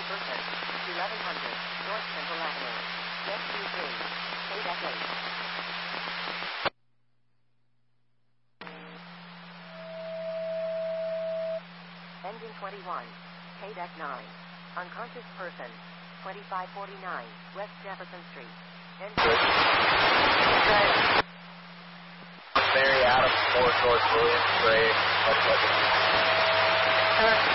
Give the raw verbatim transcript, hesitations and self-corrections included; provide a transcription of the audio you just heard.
person, eleven hundred, North Central Avenue. Jet Q three, K deck eight. Engine twenty-one, K deck nine. Unconscious person, twenty-five forty-nine, West Jefferson Street. Engine... Mary Adams, four towards Williams, Gray,